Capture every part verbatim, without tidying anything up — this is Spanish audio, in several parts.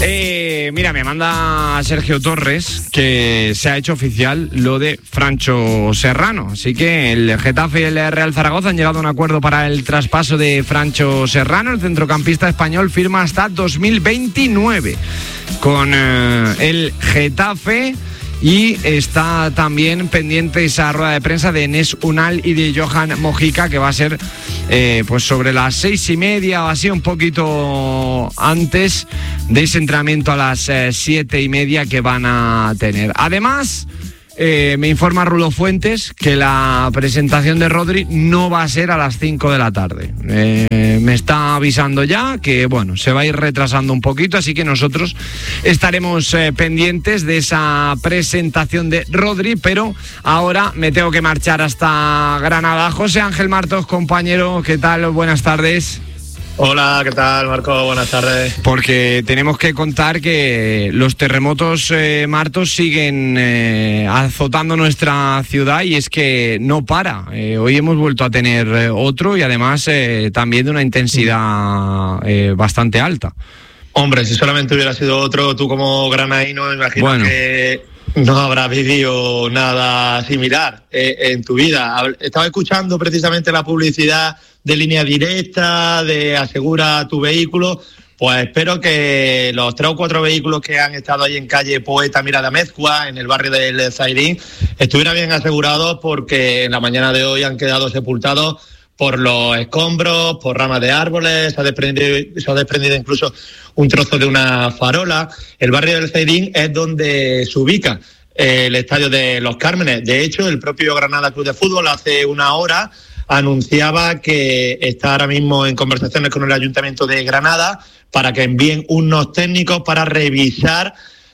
Eh, mira, me manda Sergio Torres que se ha hecho oficial lo de Francho Serrano. Así que el Getafe y el Real Zaragoza han llegado a un acuerdo para el traspaso de Francho Serrano. El centrocampista español firma hasta dos mil veintinueve con eh, el Getafe. Y está también pendiente esa rueda de prensa de Enes Unal y de Johan Mojica, que va a ser eh, pues sobre las seis y media o así, un poquito antes de ese entrenamiento a las eh, siete y media que van a tener. Además, eh, me informa Rulo Fuentes que la presentación de Rodri no va a ser a las cinco de la tarde. Eh, me está avisando ya que, bueno, se va a ir retrasando un poquito, así que nosotros estaremos eh, pendientes de esa presentación de Rodri, pero ahora me tengo que marchar hasta Granada. José Ángel Martos, compañero, ¿qué tal? Buenas tardes. Hola, ¿qué tal, Marco? Buenas tardes. Porque tenemos que contar que los terremotos, eh, Martos, siguen eh, azotando nuestra ciudad y es que no para. Eh, hoy hemos vuelto a tener eh, otro y además eh, también de una intensidad eh, bastante alta. Hombre, si solamente hubiera sido otro, tú como granadino, imagino bueno. que no habrás vivido nada similar eh, en tu vida. Estaba escuchando precisamente la publicidad de Línea Directa, de Asegura tu vehículo. Pues espero que los tres o cuatro vehículos que han estado ahí en calle Poeta Mirada Mezcua, en el barrio del Zairín, estuvieran bien asegurados, porque en la mañana de hoy han quedado sepultados por los escombros, por ramas de árboles, se ha desprendido, se ha desprendido incluso un trozo de una farola. El barrio del Zairín es donde se ubica el estadio de Los Cármenes. De hecho, el propio Granada Club de Fútbol hace una hora anunciaba que está ahora mismo en conversaciones con el Ayuntamiento de Granada para que envíen unos técnicos para revisar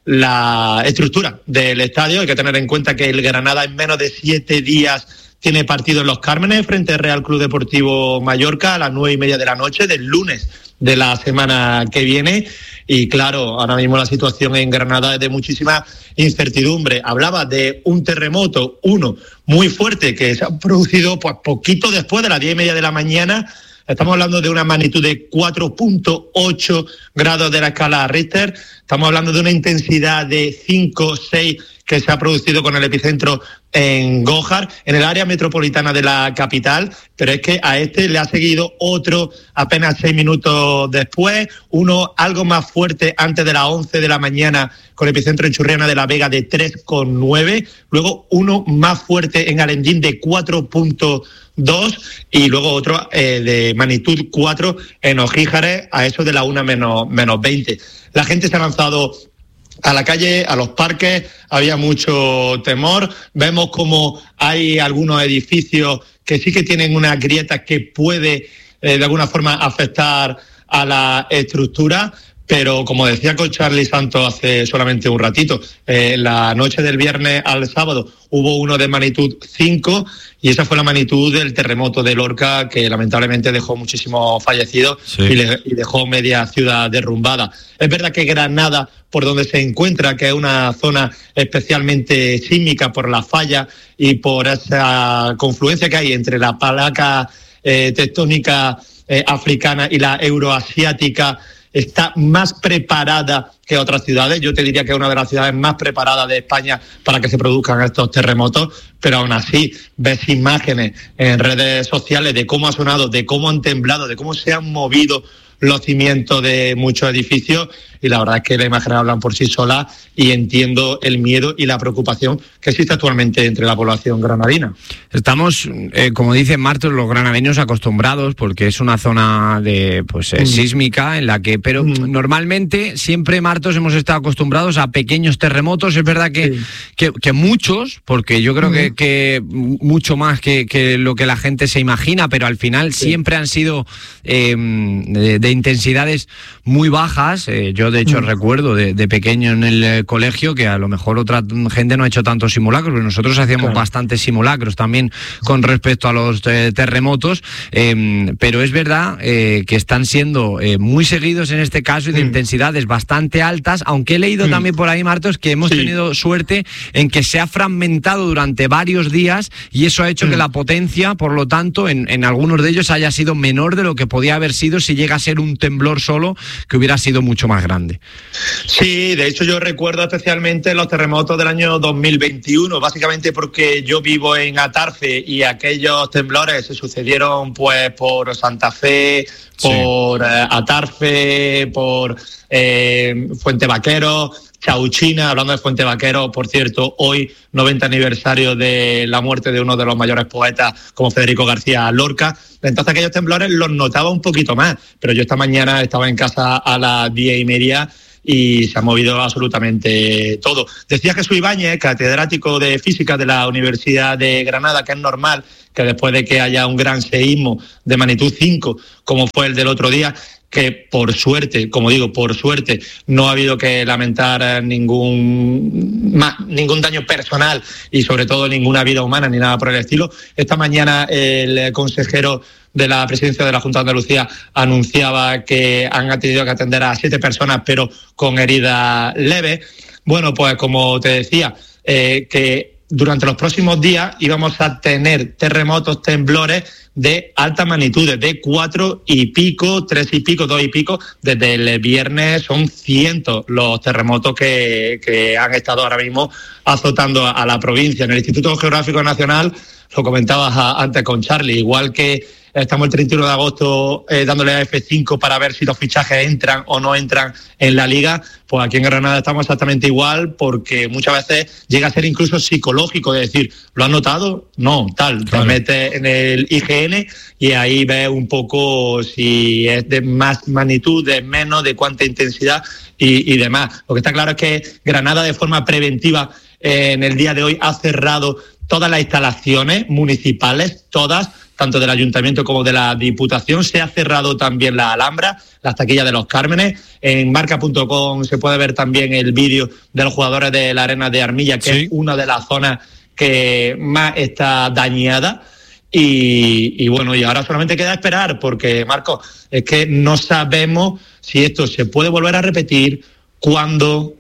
la estructura del estadio. Hay que tener en cuenta que el Granada en menos de siete días tiene partido en Los Cármenes frente al Real Club Deportivo Mallorca a las nueve y media de la noche del lunes de la semana que viene. Y claro, ahora mismo la situación en Granada es de muchísima incertidumbre. Hablaba de un terremoto, uno muy fuerte, que se ha producido pues poquito después de las diez y media de la mañana. Estamos hablando de una magnitud de cuatro punto ocho grados de la escala Richter. Estamos hablando de una intensidad de cinco, seis que se ha producido con el epicentro en Gójar, en el área metropolitana de la capital, pero es que a este le ha seguido otro apenas seis minutos después, uno algo más fuerte antes de las once de la mañana con el epicentro en Churriana de la Vega de tres coma nueve, luego uno más fuerte en Alendín de cuatro punto dos y luego otro eh, de magnitud cuatro en Ojíjares a eso de la una menos, menos veinte. La gente se ha lanzado a la calle, a los parques, había mucho temor. Vemos como hay algunos edificios que sí que tienen unas grietas que puede eh, de alguna forma afectar a la estructura, pero como decía con Charlie Santos hace solamente un ratito, eh, la noche del viernes al sábado hubo uno de magnitud cinco y esa fue la magnitud del terremoto de Lorca, que lamentablemente dejó muchísimos fallecidos sí. y, le, y dejó media ciudad derrumbada. Es verdad que Granada, por donde se encuentra, que es una zona especialmente sísmica por la falla y por esa confluencia que hay entre la placa eh, tectónica eh, africana y la euroasiática, está más preparada que otras ciudades. Yo te diría que es una de las ciudades más preparadas de España para que se produzcan estos terremotos, pero aún así ves imágenes en redes sociales de cómo ha sonado, de cómo han temblado, de cómo se han movido los cimientos de muchos edificios, y la verdad es que las imágenes hablan por sí solas y entiendo el miedo y la preocupación que existe actualmente entre la población granadina. Estamos, eh, como dicen Martos, los granadeños acostumbrados, porque es una zona de pues eh, mm. sísmica en la que, pero mm. normalmente siempre, Martos, hemos estado acostumbrados a pequeños terremotos. Es verdad que, sí. que, que muchos, porque yo creo mm. que, que mucho más que, que lo que la gente se imagina, pero al final sí. siempre han sido eh, de, de intensidades muy bajas. Eh, yo de hecho mm. recuerdo de, de pequeño en el eh, colegio que a lo mejor otra gente no ha hecho tantos simulacros, pero nosotros hacíamos claro. bastantes simulacros también con respecto a los eh, terremotos, eh, pero es verdad eh, que están siendo eh, muy seguidos en este caso y de mm. intensidades bastante altas, aunque he leído mm. también por ahí, Martos, que hemos sí. tenido suerte en que se ha fragmentado durante varios días y eso ha hecho mm. que la potencia, por lo tanto, en, en algunos de ellos haya sido menor de lo que podía haber sido si llega a ser un temblor solo, que hubiera sido mucho más grande. grande. Sí, de hecho yo recuerdo especialmente los terremotos del año dos mil veintiuno, básicamente porque yo vivo en Atarfe y aquellos temblores se sucedieron pues por Santa Fe, por sí. eh, Atarfe, por eh, Fuente Vaquero, Chauchina. Hablando de Fuente Vaquero, por cierto, hoy noventa aniversario de la muerte de uno de los mayores poetas como Federico García Lorca. Entonces aquellos temblores los notaba un poquito más, pero yo esta mañana estaba en casa a las diez y media y se ha movido absolutamente todo. Decía Jesús Ibáñez, catedrático de Física de la Universidad de Granada, que es normal que después de que haya un gran seísmo de magnitud cinco, como fue el del otro día, que por suerte, como digo, por suerte, no ha habido que lamentar ningún, más, ningún daño personal y sobre todo ninguna vida humana ni nada por el estilo. Esta mañana el consejero de la presidencia de la Junta de Andalucía anunciaba que han tenido que atender a siete personas, pero con heridas leves. Bueno, pues como te decía, eh, que durante los próximos días íbamos a tener terremotos, temblores de altas magnitudes, de cuatro y pico, tres y pico, dos y pico. Desde el viernes son cientos los terremotos que, que han estado ahora mismo azotando a, a la provincia. En el Instituto Geográfico Nacional, lo comentabas a, antes con Charlie, igual que estamos el treinta y uno de agosto eh, dándole a F cinco para ver si los fichajes entran o no entran en la liga, pues aquí en Granada estamos exactamente igual, porque muchas veces llega a ser incluso psicológico de decir, ¿lo has notado? No, tal, claro. Te metes en el I G N y ahí ves un poco si es de más magnitud, de menos, de cuánta intensidad y, y demás. Lo que está claro es que Granada de forma preventiva eh, en el día de hoy ha cerrado todas las instalaciones municipales, todas, tanto del Ayuntamiento como de la Diputación. Se ha cerrado también la Alhambra, las taquillas de los Cármenes. En marca punto com se puede ver también el vídeo de los jugadores de la Arena de Armilla, que sí. es una de las zonas que más está dañada. Y, y bueno, y ahora solamente queda esperar, porque, Marcos, es que no sabemos si esto se puede volver a repetir, cuándo,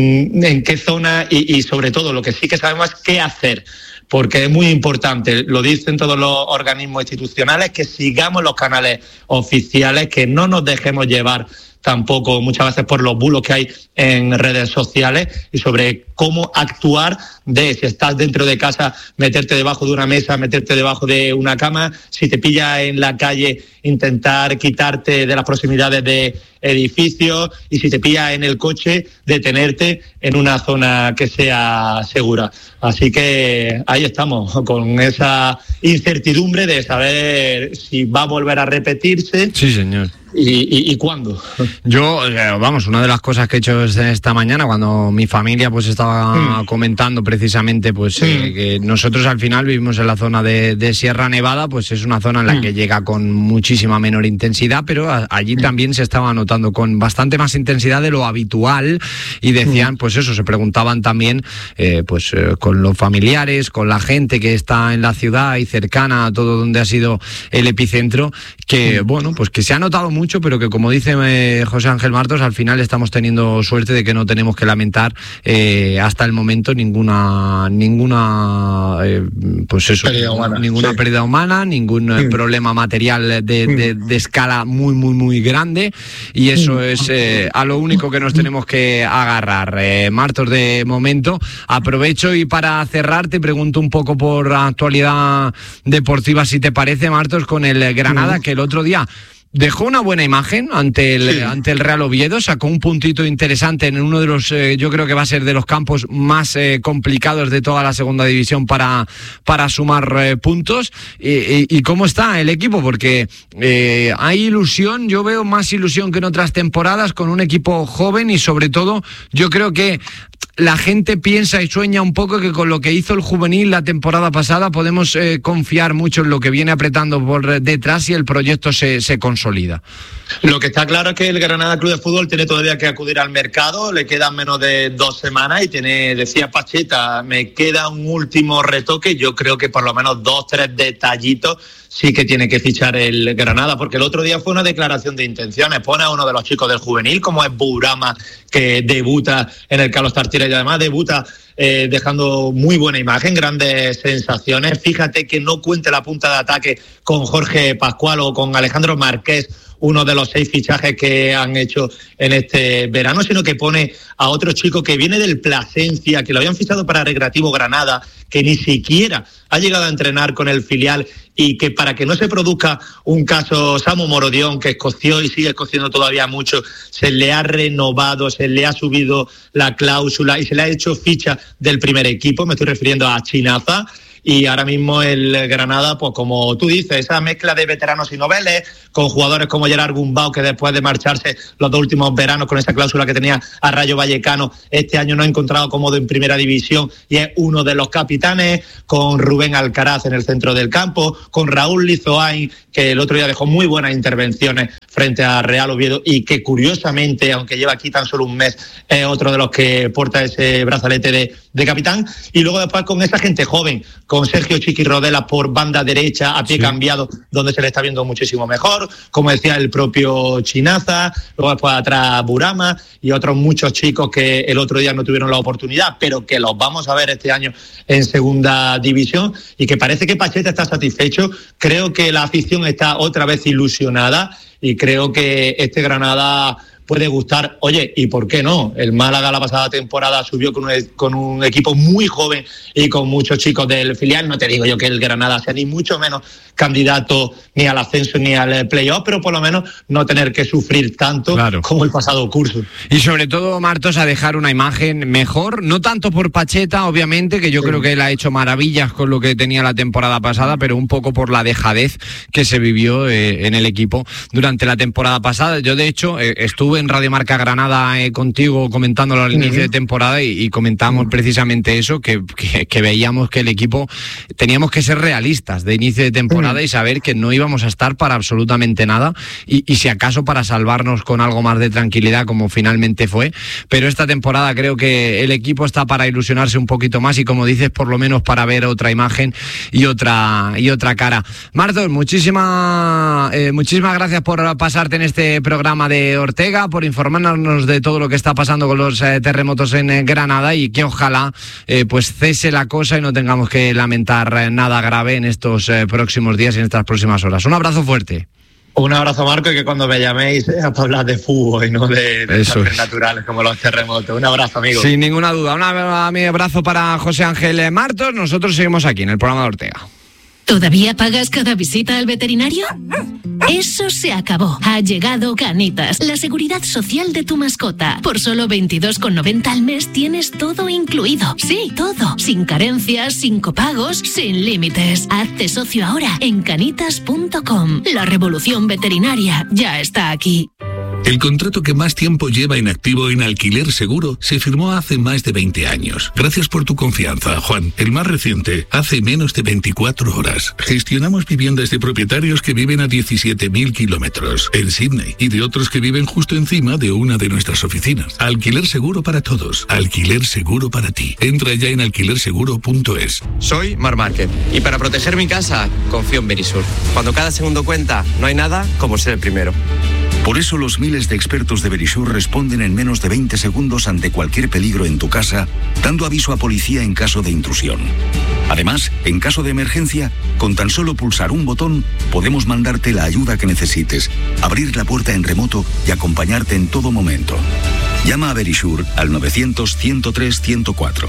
en qué zona y, y sobre todo lo que sí que sabemos es qué hacer, porque es muy importante, lo dicen todos los organismos institucionales, que sigamos los canales oficiales, que no nos dejemos llevar tampoco muchas veces por los bulos que hay en redes sociales y sobre cómo actuar, de si estás dentro de casa, meterte debajo de una mesa, meterte debajo de una cama, si te pilla en la calle, intentar quitarte de las proximidades de edificios, y si te pilla en el coche, detenerte en una zona que sea segura. Así que ahí estamos, con esa incertidumbre de saber si va a volver a repetirse. Sí, señor. ¿Y, y, y cuándo? Yo, vamos, una de las cosas que he hecho esta mañana, cuando mi familia pues estaba mm. comentando precisamente pues mm. eh, que nosotros al final vivimos en la zona de, de Sierra Nevada, pues es una zona en la mm. que llega con muchísima menor intensidad, pero a, allí mm. también se estaba notando con bastante más intensidad de lo habitual, y decían, mm. pues eso, se preguntaban también eh, pues eh, con los familiares, con la gente que está en la ciudad y cercana a todo donde ha sido el epicentro, que mm. bueno, pues que se ha notado mucho mucho, pero que, como dice eh, José Ángel Martos, al final estamos teniendo suerte de que no tenemos que lamentar eh, hasta el momento ninguna ninguna eh, pues eso, pérdida humana, ninguna sí. pérdida humana, ningún eh, mm. problema material de, de, de escala muy muy muy grande, y eso mm. es eh, a lo único que nos tenemos que agarrar. eh, Martos, de momento aprovecho y para cerrar te pregunto un poco por la actualidad deportiva, si te parece, Martos, con el Granada, mm. que el otro día dejó una buena imagen ante el, sí. ante el Real Oviedo, sacó un puntito interesante en uno de los, eh, yo creo que va a ser de los campos más eh, complicados de toda la segunda división para, para sumar eh, puntos. Y, y, ¿Y cómo está el equipo? Porque eh, hay ilusión, yo veo más ilusión que en otras temporadas con un equipo joven, y sobre todo yo creo que la gente piensa y sueña un poco que con lo que hizo el juvenil la temporada pasada podemos eh, confiar mucho en lo que viene apretando por detrás y el proyecto se, se consolida. Lo que está claro es que el Granada Club de Fútbol tiene todavía que acudir al mercado, le quedan menos de dos semanas y tiene, decía Pacheta, me queda un último retoque. Yo creo que por lo menos dos, tres detallitos sí que tiene que fichar el Granada, porque el otro día fue una declaración de intenciones, pone a uno de los chicos del juvenil, como es Bourama, que debuta en el Carlos Tartiere y además debuta eh, dejando muy buena imagen, grandes sensaciones. Fíjate que no cuente la punta de ataque con Jorge Pascual o con Alejandro Marqués uno de los seis fichajes que han hecho en este verano, sino que pone a otro chico que viene del Plasencia, que lo habían fichado para Recreativo Granada, que ni siquiera ha llegado a entrenar con el filial, y que para que no se produzca un caso Samu Morodión, que escoció y sigue escociendo todavía mucho, se le ha renovado, se le ha subido la cláusula y se le ha hecho ficha del primer equipo. Me estoy refiriendo a Chinaza. Y ahora mismo el Granada, pues como tú dices, esa mezcla de veteranos y noveles, con jugadores como Gerard Gumbau, que después de marcharse los dos últimos veranos con esa cláusula que tenía a Rayo Vallecano, este año no ha encontrado cómodo en primera división y es uno de los capitanes, con Rubén Alcaraz en el centro del campo, con Raúl Lizoain, que el otro día dejó muy buenas intervenciones frente a Real Oviedo y que curiosamente, aunque lleva aquí tan solo un mes, es otro de los que porta ese brazalete de, de capitán. Y luego después con esa gente joven, con Sergio Chiqui Rodela por banda derecha, a pie sí. cambiado, donde se le está viendo muchísimo mejor, como decía el propio Chinaza, luego después atrás Burama y otros muchos chicos que el otro día no tuvieron la oportunidad, pero que los vamos a ver este año en segunda división, y que parece que Pacheta está satisfecho. Creo que la afición está otra vez ilusionada y creo que este Granada puede gustar. Oye, ¿y por qué no? El Málaga la pasada temporada subió con un, con un equipo muy joven y con muchos chicos del filial. No te digo yo que el Granada sea ni mucho menos candidato ni al ascenso ni al playoff, pero por lo menos no tener que sufrir tanto claro. como el pasado curso. Y sobre todo, Martos, a dejar una imagen mejor, no tanto por Pacheta, obviamente, que yo sí. creo que él ha hecho maravillas con lo que tenía la temporada pasada, pero un poco por la dejadez que se vivió eh, en el equipo durante la temporada pasada. Yo, de hecho, eh, estuve en Radio Marca Granada eh, contigo comentándolo al inicio uh-huh. de temporada y, y comentamos uh-huh. precisamente eso, que, que, que veíamos que el equipo teníamos que ser realistas de inicio de temporada uh-huh. y saber que no íbamos a estar para absolutamente nada y, y si acaso para salvarnos con algo más de tranquilidad, como finalmente fue. Pero esta temporada creo que el equipo está para ilusionarse un poquito más y, como dices, por lo menos para ver otra imagen y otra y otra cara. Martos, muchísimas eh, muchísimas gracias por pasarte en este programa de Ortega, por informarnos de todo lo que está pasando con los eh, terremotos en eh, Granada, y que ojalá eh, pues cese la cosa y no tengamos que lamentar eh, nada grave en estos eh, próximos días y en estas próximas horas. Un abrazo fuerte. Un abrazo, Marco, y que cuando me llaméis sea para hablar de fútbol y no de, de desastres naturales como los terremotos. Un abrazo, amigo. Sin ninguna duda. Un abrazo para José Ángel Martos. Nosotros seguimos aquí en el programa de Ortega. ¿Todavía pagas cada visita al veterinario? Eso se acabó. Ha llegado Canitas, la seguridad social de tu mascota. Por solo veintidós con noventa al mes tienes todo incluido. Sí, todo. Sin carencias, sin copagos, sin límites. Hazte socio ahora en canitas punto com. La revolución veterinaria ya está aquí. El contrato que más tiempo lleva en activo en Alquiler Seguro se firmó hace más de veinte años. Gracias por tu confianza, Juan. El más reciente, hace menos de veinticuatro horas. Gestionamos viviendas de propietarios que viven a diecisiete mil kilómetros en Sydney y de otros que viven justo encima de una de nuestras oficinas. Alquiler Seguro para todos. Alquiler Seguro para ti. Entra ya en alquiler seguro punto es. Soy Mar Márquez y para proteger mi casa confío en Verisur. Cuando cada segundo cuenta, no hay nada como ser el primero. Por eso los miles de expertos de Verisur responden en menos de veinte segundos ante cualquier peligro en tu casa, dando aviso a policía en caso de intrusión. Además, en caso de emergencia, con tan solo pulsar un botón, podemos mandarte la ayuda que necesites, abrir la puerta en remoto y acompañarte en todo momento. Llama a Verisur al novecientos, ciento tres, ciento cuatro.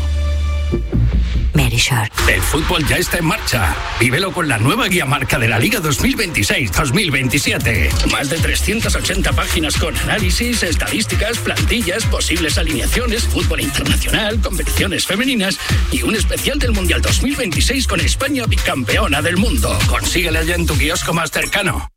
Verisur. El fútbol ya está en marcha. Vívelo con la nueva guía marca de la Liga dos mil veintiséis dos mil veintisiete. Más de trescientas ochenta páginas con análisis, estadísticas, plantillas, posibles alineaciones, fútbol internacional, competiciones femeninas y un especial del Mundial dos mil veintiséis con España bicampeona del mundo. Consíguela ya en tu kiosco más cercano.